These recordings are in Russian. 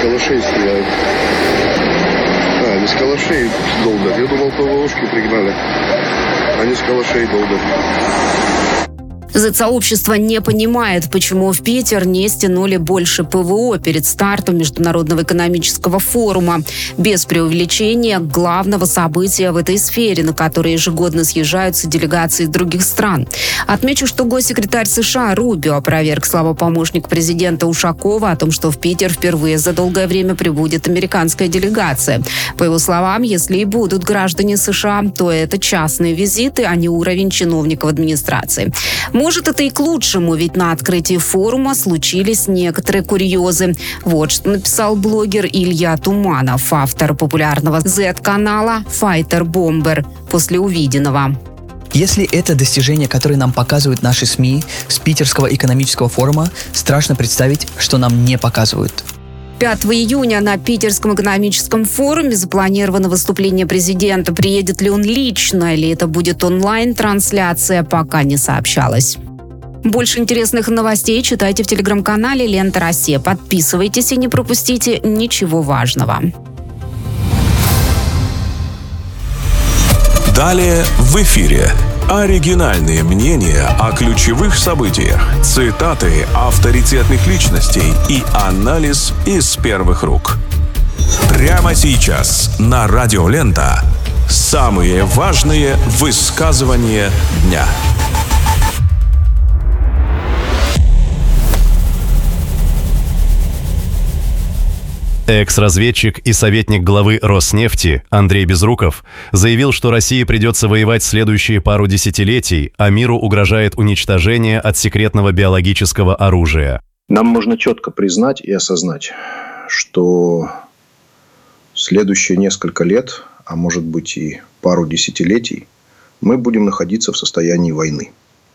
калашей стреляют. Они с калашей долбят. Я думал, ПВОшки пригнали. Они с калашей долбят. Z-сообщество не понимает, почему в Питер не стянули больше ПВО перед стартом Международного экономического форума. Без преувеличения главного события в этой сфере, на которое ежегодно съезжаются делегации других стран. Отмечу, что госсекретарь США Рубио опроверг слова помощника президента Ушакова о том, что в Питер впервые за долгое время прибудет американская делегация. По его словам, если и будут граждане США, то это частные визиты, а не уровень чиновников администрации. Может, это и к лучшему, ведь на открытии форума случились некоторые курьезы. Вот что написал блогер Илья Туманов, автор популярного Z-канала «Файтер Бомбер» после увиденного. Если это достижения, которые нам показывают наши СМИ с Питерского экономического форума, страшно представить, что нам не показывают. 5 июня на Питерском экономическом форуме запланировано выступление президента. Приедет ли он лично или это будет онлайн-трансляция, пока не сообщалось. Больше интересных новостей читайте в телеграм-канале «Лента Россия». Подписывайтесь и не пропустите ничего важного. Далее в эфире. Оригинальные мнения о ключевых событиях, цитаты авторитетных личностей и анализ из первых рук. Прямо сейчас на Радио Лента самые важные высказывания дня. Экс-разведчик и советник главы Роснефти Андрей Безруков заявил, что России придется воевать следующие пару десятилетий, а миру угрожает уничтожение от секретного биологического оружия. Нам нужно четко признать и осознать, что следующие несколько лет, а может быть и пару десятилетий, мы будем находиться в состоянии войны.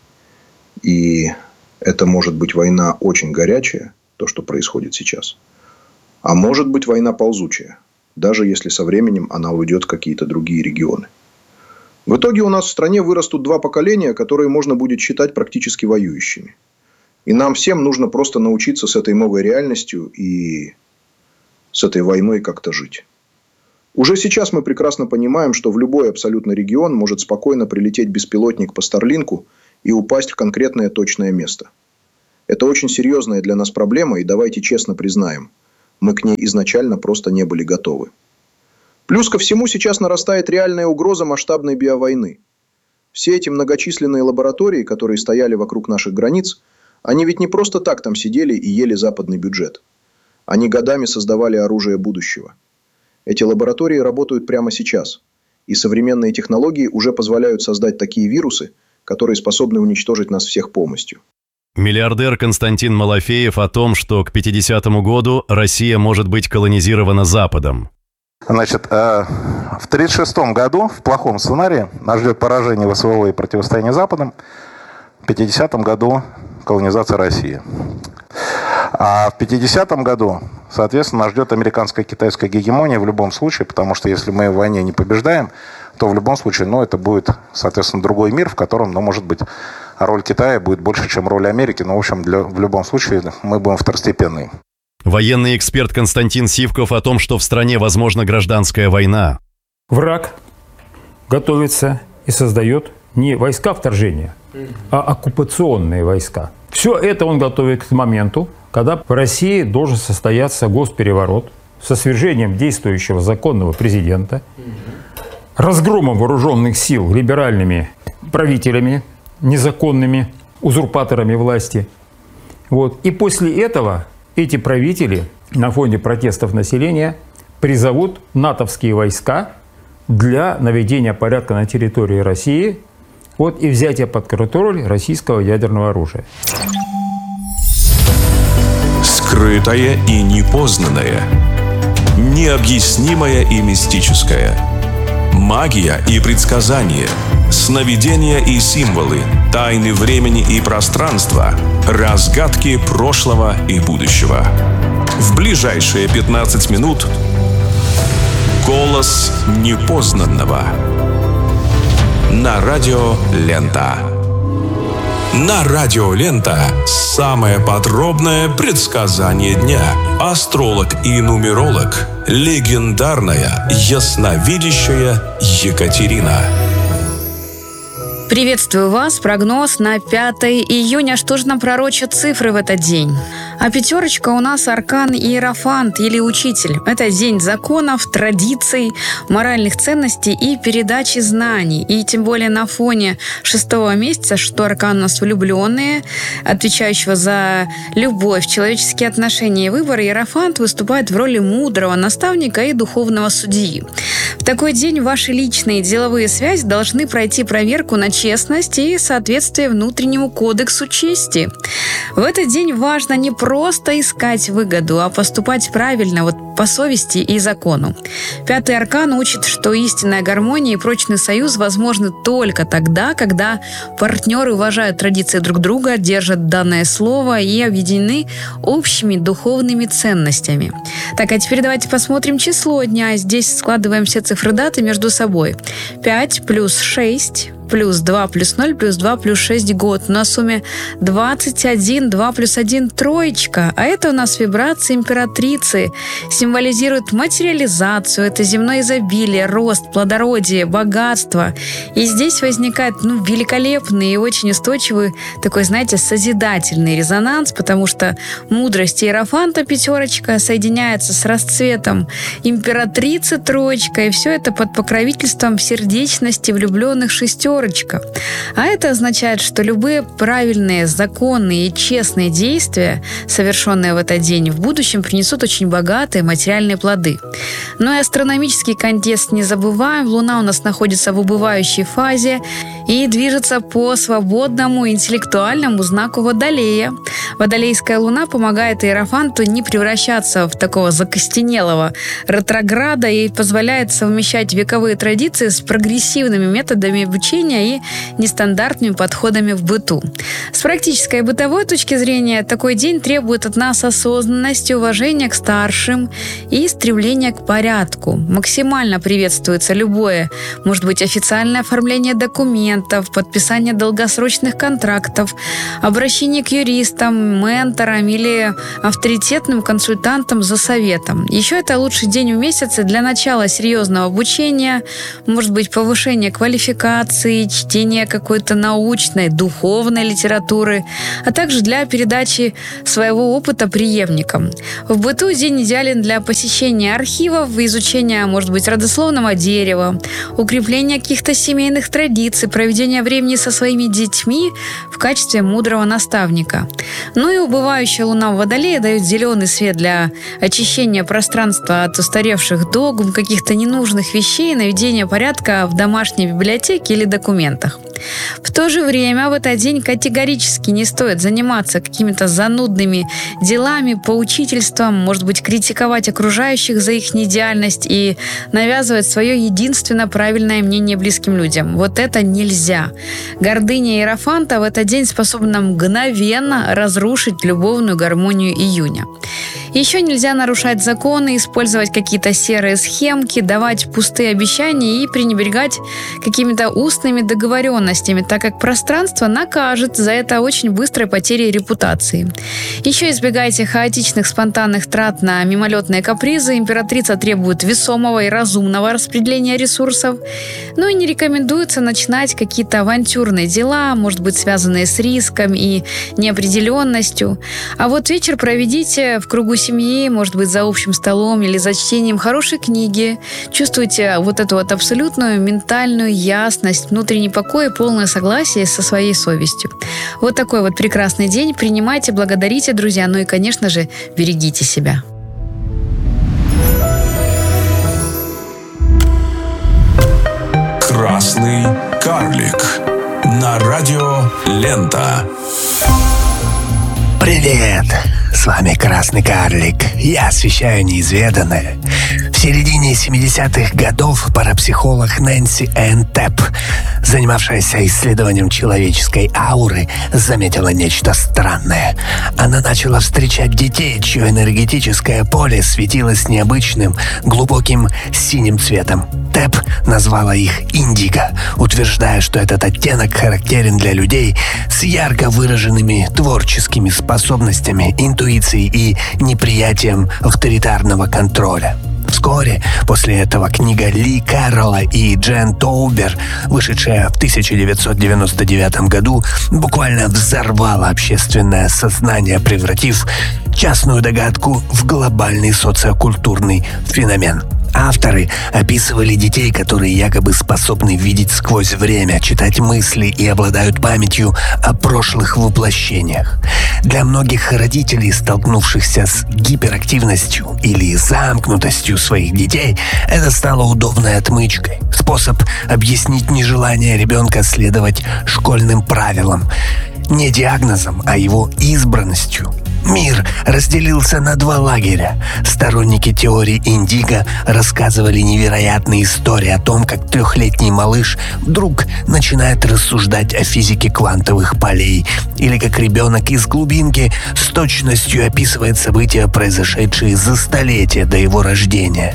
И это может быть война очень горячая, то, что происходит сейчас. А может быть война ползучая, даже если со временем она уйдет в какие-то другие регионы. В итоге у нас в стране вырастут два поколения, которые можно будет считать практически воюющими. И нам всем нужно просто научиться с этой новой реальностью и с этой войной как-то жить. Уже сейчас мы прекрасно понимаем, что в любой абсолютно регион может спокойно прилететь беспилотник по Старлинку и упасть в конкретное точное место. Это очень серьезная для нас проблема, и давайте честно признаем, мы к ней изначально просто не были готовы. Плюс ко всему сейчас нарастает реальная угроза масштабной биовойны. Все эти многочисленные лаборатории, которые стояли вокруг наших границ, они ведь не просто так там сидели и ели западный бюджет. Они годами создавали оружие будущего. Эти лаборатории работают прямо сейчас. И современные технологии уже позволяют создать такие вирусы, которые способны уничтожить нас всех полностью. Миллиардер Константин Малафеев о том, что к 50-му году Россия может быть колонизирована Западом. Значит, в 1936 году, в плохом сценарии, нас ждет поражение ВСВО и противостояние Западом. В 50-м году колонизация России. А в 50-м году, соответственно, нас ждет американская китайская гегемония в любом случае, потому что если мы в войне не побеждаем, то в любом случае, это будет, соответственно, другой мир, в котором, может быть, роль Китая будет больше, чем роль Америки. Но, в общем, в любом случае мы будем второстепенны. Военный эксперт Константин Сивков о том, что в стране возможна гражданская война. Враг готовится и создает не войска вторжения, а оккупационные войска. Все это он готовит к моменту, когда в России должен состояться госпереворот со свержением действующего законного президента, разгромом вооруженных сил либеральными правителями, незаконными узурпаторами власти. И после этого эти правители на фоне протестов населения призовут натовские войска для наведения порядка на территории России и взятия под контроль российского ядерного оружия. Скрытое и непознанное, необъяснимое и мистическое, магия и предсказания, сновидения и символы, тайны времени и пространства, разгадки прошлого и будущего. В ближайшие 15 минут голос непознанного на Радио Лента. На радио «Лента» самое подробное предсказание дня. Астролог и нумеролог, легендарная ясновидящая Екатерина. Приветствую вас. Прогноз на 5 июня. Что же нам пророчат цифры в этот день? А пятерочка у нас аркан Иерофант или Учитель. Это день законов, традиций, моральных ценностей и передачи знаний. И тем более на фоне 6-го месяца, что аркан у нас влюбленные, отвечающего за любовь, человеческие отношения и выборы, Иерофант выступает в роли мудрого наставника и духовного судьи. В такой день ваши личные деловые связи должны пройти проверку на честность и соответствие внутреннему кодексу чести. В этот день важно не просто искать выгоду, а поступать правильно, по совести и закону. 5-й аркан учит, что истинная гармония и прочный союз возможны только тогда, когда партнеры уважают традиции друг друга, держат данное слово и объединены общими духовными ценностями. Так, а теперь давайте посмотрим число дня. Здесь складываем все цифры даты между собой. 5 плюс 6... плюс 2 плюс 0 плюс 2 плюс 6 год. На сумме 21, 2 плюс 1 троечка. А это у нас вибрации императрицы. Символизирует материализацию. Это земное изобилие, рост, плодородие, богатство. И здесь возникает великолепный и очень устойчивый такой, созидательный резонанс, потому что мудрость Иерофанта пятерочка соединяется с расцветом императрицы троечка. И все это под покровительством сердечности влюбленных шестерок. А это означает, что любые правильные, законные и честные действия, совершенные в этот день, в будущем принесут очень богатые материальные плоды. Но и астрономический контекст не забываем. Луна у нас находится в убывающей фазе и движется по свободному интеллектуальному знаку Водолея. Водолейская луна помогает Иерофанту не превращаться в такого закостенелого ретрограда и позволяет совмещать вековые традиции с прогрессивными методами обучения и нестандартными подходами в быту. С практической и бытовой точки зрения такой день требует от нас осознанности, уважения к старшим и стремления к порядку. Максимально приветствуется любое, может быть, официальное оформление документов, подписание долгосрочных контрактов, обращение к юристам, менторам или авторитетным консультантам за советом. Еще это лучший день в месяце для начала серьезного обучения, может быть, повышения квалификации, чтение какой-то научной, духовной литературы, а также для передачи своего опыта преемникам. В быту день идеален для посещения архивов, изучения, может быть, родословного дерева, укрепления каких-то семейных традиций, проведения времени со своими детьми в качестве мудрого наставника. Ну и убывающая луна в Водолее дает зеленый свет для очищения пространства от устаревших догм, каких-то ненужных вещей, наведения порядка в домашней библиотеке или документах. В то же время в этот день категорически не стоит заниматься какими-то занудными делами, поучительством, может быть, критиковать окружающих за их неидеальность и навязывать свое единственно правильное мнение близким людям. Вот это нельзя. Гордыня Иерофанта в этот день способна мгновенно разрушить любовную гармонию июня. Еще нельзя нарушать законы, использовать какие-то серые схемки, давать пустые обещания и пренебрегать какими-то устными договоренностями, так как пространство накажет за это очень быстрой потерей репутации. Еще избегайте хаотичных спонтанных трат на мимолетные капризы. Императрица требует весомого и разумного распределения ресурсов. Ну и не рекомендуется начинать какие-то авантюрные дела, может быть, связанные с риском и неопределенностью. А вот вечер проведите в кругу семьи, может быть, за общим столом или за чтением хорошей книги. Чувствуйте вот эту вот абсолютную ментальную ясность, внутренний покой и полное согласие со своей совестью. Вот такой вот прекрасный день. Принимайте, благодарите, друзья. Ну и, конечно же, берегите себя. Красный карлик на радио «Лента». Привет! С вами Красный Карлик. Я освещаю неизведанное. В середине 70-х годов парапсихолог Нэнси Энн Тэп, занимавшаяся исследованием человеческой ауры, заметила нечто странное. Она начала встречать детей, чье энергетическое поле светилось необычным, глубоким синим цветом. Тэп назвала их индиго, утверждая, что этот оттенок характерен для людей с ярко выраженными творческими способностями, интуицией и неприятием авторитарного контроля. Вскоре после этого книга Ли Кэрролла и Джен Тоубер, вышедшая в 1999 году, буквально взорвала общественное сознание, превратив частную догадку в глобальный социокультурный феномен. Авторы описывали детей, которые якобы способны видеть сквозь время, читать мысли и обладают памятью о прошлых воплощениях. Для многих родителей, столкнувшихся с гиперактивностью или замкнутостью своих детей, это стало удобной отмычкой. Способ объяснить нежелание ребенка следовать школьным правилам. Не диагнозом, а его избранностью. Мир разделился на два лагеря. Сторонники теории индиго рассказывали невероятные истории о том, как 3-летний малыш вдруг начинает рассуждать о физике квантовых полей, или как ребенок из глубинки с точностью описывает события, произошедшие за столетия до его рождения.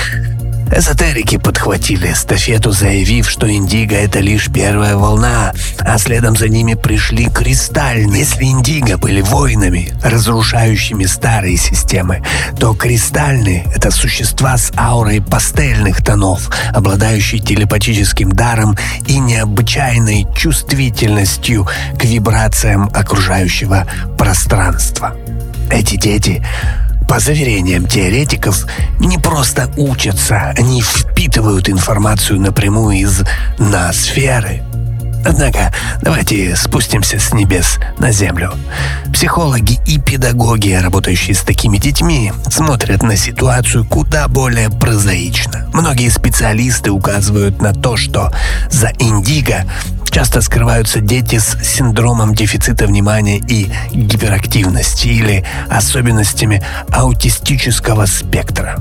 Эзотерики подхватили эстафету, заявив, что индиго — это лишь первая волна, а следом за ними пришли кристальные. Если индиго были воинами, разрушающими старые системы, то кристальные — это существа с аурой пастельных тонов, обладающие телепатическим даром и необычайной чувствительностью к вибрациям окружающего пространства. Эти дети, по заверениям теоретиков, не просто учатся, они впитывают информацию напрямую из ноосферы. Однако давайте спустимся с небес на землю. Психологи и педагоги, работающие с такими детьми, смотрят на ситуацию куда более прозаично. Многие специалисты указывают на то, что за индиго часто скрываются дети с синдромом дефицита внимания и гиперактивности или особенностями аутистического спектра.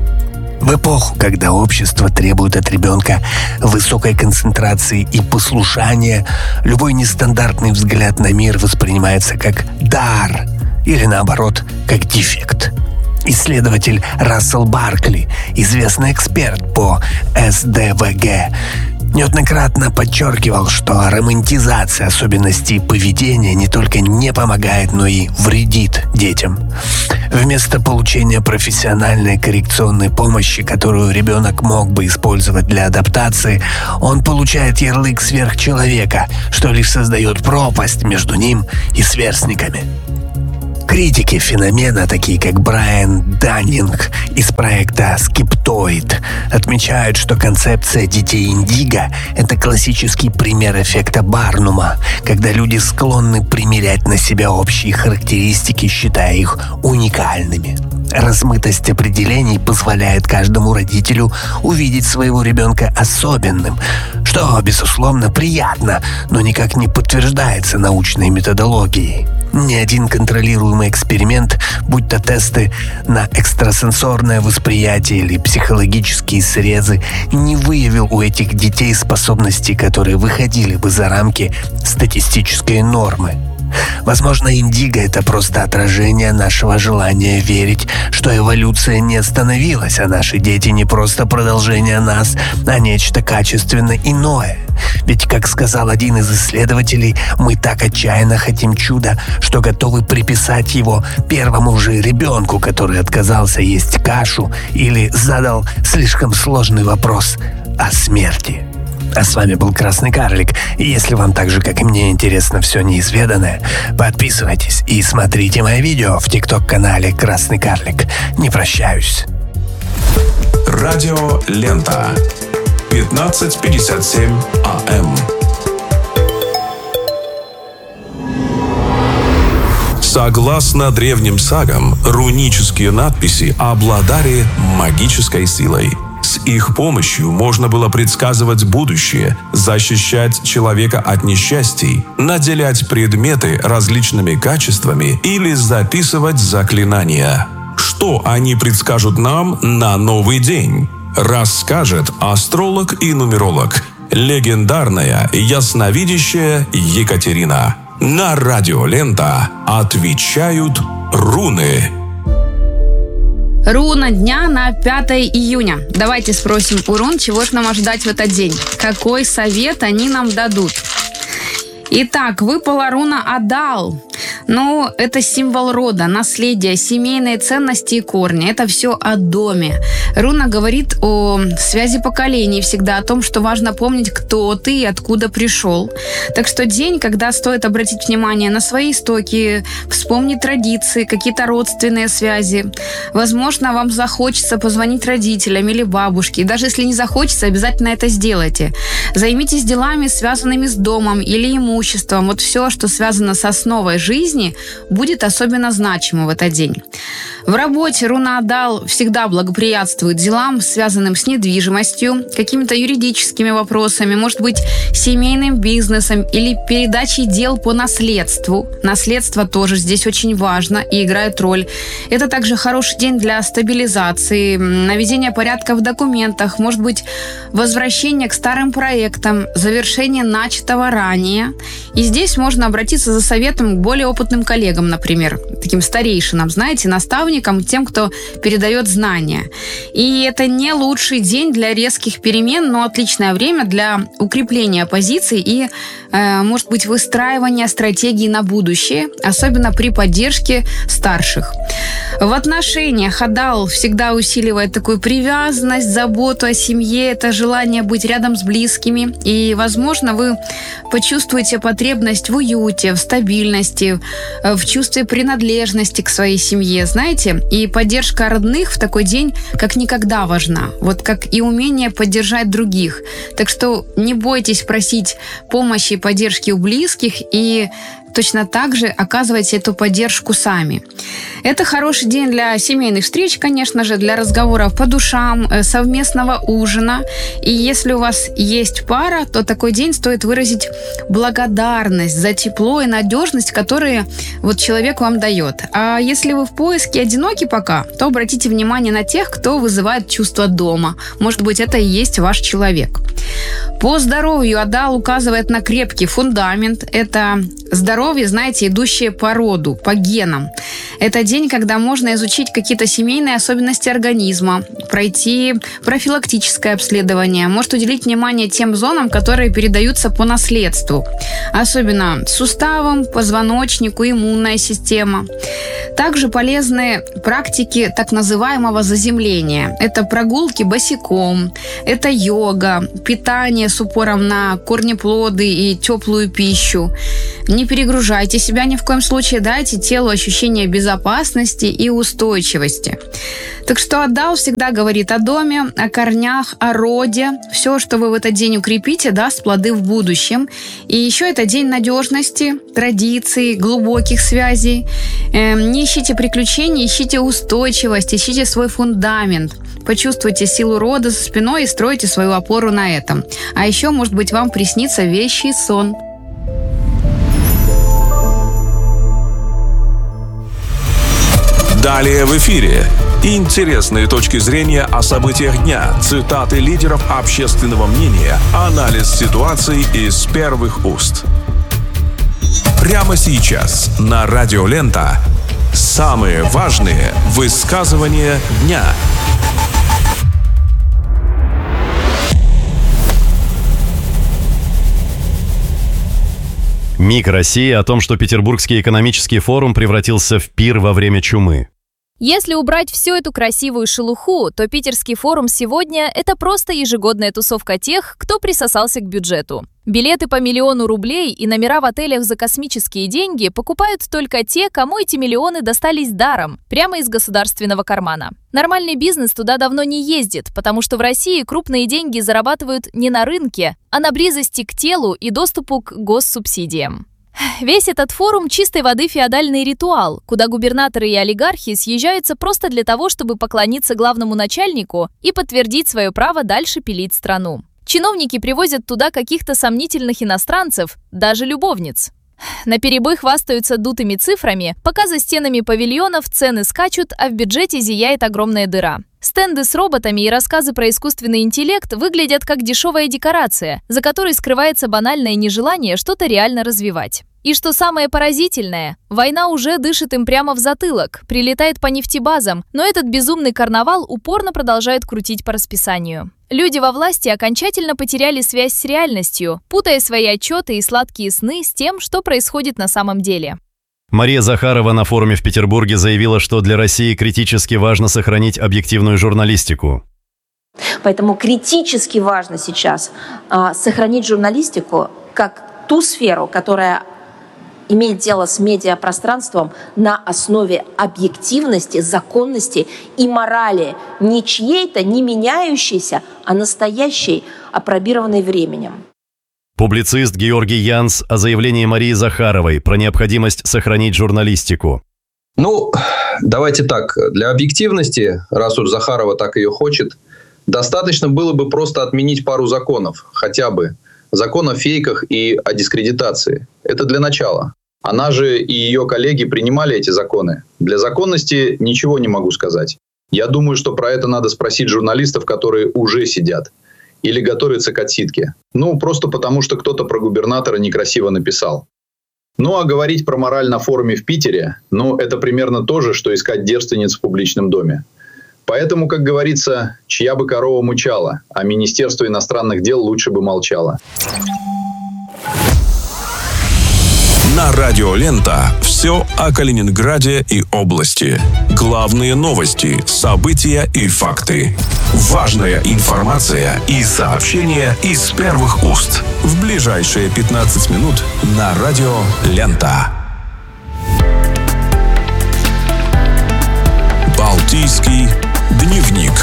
В эпоху, когда общество требует от ребенка высокой концентрации и послушания, любой нестандартный взгляд на мир воспринимается как дар или, наоборот, как дефект. Исследователь Рассел Баркли, известный эксперт по СДВГ, неоднократно подчеркивал, что романтизация особенностей поведения не только не помогает, но и вредит детям. Вместо получения профессиональной коррекционной помощи, которую ребенок мог бы использовать для адаптации, он получает ярлык сверхчеловека, что лишь создает пропасть между ним и сверстниками. Критики феномена, такие как Брайан Даннинг из проекта «Скептоид», отмечают, что концепция детей индиго — это классический пример эффекта Барнума, когда люди склонны примерять на себя общие характеристики, считая их уникальными. Размытость определений позволяет каждому родителю увидеть своего ребенка особенным, что, безусловно, приятно, но никак не подтверждается научной методологией. Ни один контролируемый эксперимент, будь то тесты на экстрасенсорное восприятие или психологические срезы, не выявил у этих детей способностей, которые выходили бы за рамки статистической нормы. Возможно, индиго — это просто отражение нашего желания верить, что эволюция не остановилась, а наши дети не просто продолжение нас, а нечто качественно иное. Ведь, как сказал один из исследователей, мы так отчаянно хотим чуда, что готовы приписать его первому же ребенку, который отказался есть кашу или задал слишком сложный вопрос о смерти. А с вами был Красный Карлик. И если вам так же, как и мне, интересно все неизведанное, подписывайтесь и смотрите мои видео в ТикТок-канале Красный Карлик. Не прощаюсь. Радио Лента. 15:57 АМ. Согласно древним сагам, рунические надписи обладали магической силой. С их помощью можно было предсказывать будущее, защищать человека от несчастий, наделять предметы различными качествами или записывать заклинания. Что Что они предскажут нам на новый день? Расскажет астролог и нумеролог, легендарная ясновидящая Екатерина. На радио «Лента» отвечают руны. Руна дня на 5 июня. Давайте спросим у рун, чего же нам ожидать в этот день. Какой совет они нам дадут? Итак, выпала руна Адал. Ну, это символ рода, наследия, семейные ценности и корни. Это все о доме. Руна говорит о связи поколений, всегда о том, что важно помнить, кто ты и откуда пришел. Так что день, когда стоит обратить внимание на свои истоки, вспомнить традиции, какие-то родственные связи. Возможно, вам захочется позвонить родителям или бабушке. И даже если не захочется, обязательно это сделайте. Займитесь делами, связанными с домом или имуществом. Вот все, что связано с основой жизни, будет особенно значимо в этот день. В работе руна Адал всегда благоприятствует делам, связанным с недвижимостью, какими-то юридическими вопросами, может быть, семейным бизнесом или передачей дел по наследству. Наследство тоже здесь очень важно и играет роль. Это также хороший день для стабилизации, наведения порядка в документах, может быть, возвращение к старым проектам, завершение начатого ранее. И здесь можно обратиться за советом к более опытным коллегам, например, таким старейшинам, знаете, наставникам, тем, кто передает знания. И это не лучший день для резких перемен, но отличное время для укрепления позиций и, может быть, выстраивания стратегий на будущее, особенно при поддержке старших. В отношениях Адал всегда усиливает такую привязанность, заботу о семье, это желание быть рядом с близкими. И, возможно, вы почувствуете потребность в уюте, в стабильности, в чувстве принадлежности к своей семье, знаете. И поддержка родных в такой день как никогда важна. Вот как и умение поддержать других. Так что не бойтесь просить помощи и поддержки у близких и точно так же оказывайте эту поддержку сами. Это хороший день для семейных встреч, конечно же, для разговоров по душам, совместного ужина. И если у вас есть пара, то такой день стоит выразить благодарность за тепло и надежность, которые вот человек вам дает. А если вы в поиске одиноки пока, то обратите внимание на тех, кто вызывает чувство дома. Может быть, это и есть ваш человек. По здоровью Адал указывает на крепкий фундамент. Это здоровье, знаете, идущее по роду, по генам. Это день, когда можно изучить какие-то семейные особенности организма, пройти профилактическое обследование, может уделить внимание тем зонам, которые передаются по наследству. Особенно суставам, позвоночнику, иммунная система. Также полезны практики так называемого заземления. Это прогулки босиком, это йога, питание с упором на корнеплоды и теплую пищу. Не перегружайте себя ни в коем случае, дайте телу ощущение безопасности и устойчивости. Так что Адал всегда говорит о доме, о корнях, о роде. Все, что вы в этот день укрепите, даст плоды в будущем. И еще это день надежности, традиций, глубоких связей. Не ищите приключений, ищите устойчивость, ищите свой фундамент. Почувствуйте силу рода за спиной и стройте свою опору на этом. А еще, может быть, вам приснится вещий сон. Далее в эфире интересные точки зрения о событиях дня, цитаты лидеров общественного мнения, анализ ситуации из первых уст. Прямо сейчас на радио «Лента» самые важные высказывания дня. МИГ России о том, что Петербургский экономический форум превратился в пир во время чумы. Если убрать всю эту красивую шелуху, то Питерский форум сегодня – это просто ежегодная тусовка тех, кто присосался к бюджету. Билеты по 1 000 000 рублей и номера в отелях за космические деньги покупают только те, кому эти миллионы достались даром, прямо из государственного кармана. Нормальный бизнес туда давно не ездит, потому что в России крупные деньги зарабатывают не на рынке, а на близости к телу и доступу к госсубсидиям. Весь этот форум чистой воды феодальный ритуал, куда губернаторы и олигархи съезжаются просто для того, чтобы поклониться главному начальнику и подтвердить свое право дальше пилить страну. Чиновники привозят туда каких-то сомнительных иностранцев, даже любовниц. Наперебой хвастаются дутыми цифрами, пока за стенами павильонов цены скачут, а в бюджете зияет огромная дыра. Стенды с роботами и рассказы про искусственный интеллект выглядят как дешевая декорация, за которой скрывается банальное нежелание что-то реально развивать. И что самое поразительное, война уже дышит им прямо в затылок, прилетает по нефтебазам, но этот безумный карнавал упорно продолжает крутить по расписанию. Люди во власти окончательно потеряли связь с реальностью, путая свои отчеты и сладкие сны с тем, что происходит на самом деле. Мария Захарова на форуме в Петербурге заявила, что для России критически важно сохранить объективную журналистику. Поэтому критически важно сейчас сохранить журналистику как ту сферу, которая имеет дело с медиапространством на основе объективности, законности и морали, не чьей-то, не меняющейся, а настоящей, апробированной временем. Публицист Георгий Янс о заявлении Марии Захаровой про необходимость сохранить журналистику. Давайте так. Для объективности, раз уж Захарова так ее хочет, достаточно было бы просто отменить пару законов, хотя бы. Закон о фейках и о дискредитации. Это для начала. Она же и ее коллеги принимали эти законы. Для законности ничего не могу сказать. Я думаю, что про это надо спросить журналистов, которые уже сидят. Или готовятся к отсидке. Просто потому, что кто-то про губернатора некрасиво написал. А говорить про мораль на форуме в Питере, это примерно то же, что искать девственниц в публичном доме. Поэтому, как говорится, чья бы корова мычала, а Министерство иностранных дел лучше бы молчало. На радио «Лента» все о Калининграде и области. Главные новости, события и факты. Важная информация и сообщения из первых уст. В ближайшие 15 минут на радио «Лента». Балтийский дневник.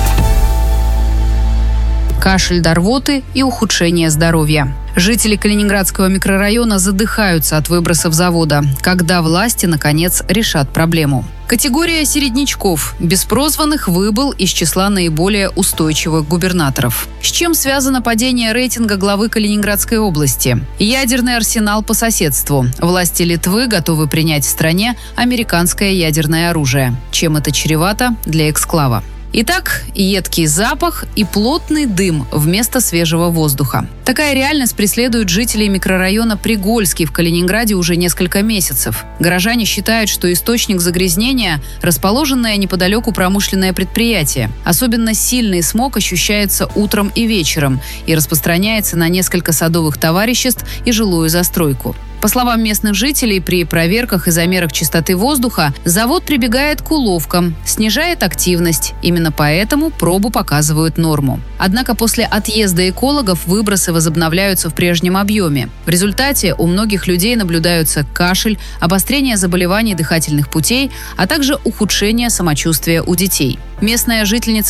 Кашель до рвоты и ухудшение здоровья. Жители Калининградского микрорайона задыхаются от выбросов завода. Когда власти, наконец, решат проблему? Категория середнячков, без прозванных, выбыл из числа наиболее устойчивых губернаторов. С чем связано падение рейтинга главы Калининградской области? Ядерный арсенал по соседству. Власти Литвы готовы принять в стране американское ядерное оружие. Чем это чревато для эксклава? Итак, едкий запах и плотный дым вместо свежего воздуха. Такая реальность преследует жителей микрорайона Пригольский в Калининграде уже несколько месяцев. Горожане считают, что источник загрязнения – расположенное неподалеку промышленное предприятие. Особенно сильный смог ощущается утром и вечером и распространяется на несколько садовых товариществ и жилую застройку. По словам местных жителей, при проверках и замерах чистоты воздуха завод прибегает к уловкам, снижает активность. Именно поэтому пробу показывают норму. Однако после отъезда экологов выбросы возобновляются в прежнем объеме. В результате у многих людей наблюдаются кашель, обострение заболеваний дыхательных путей, а также ухудшение самочувствия у детей. Местная жительница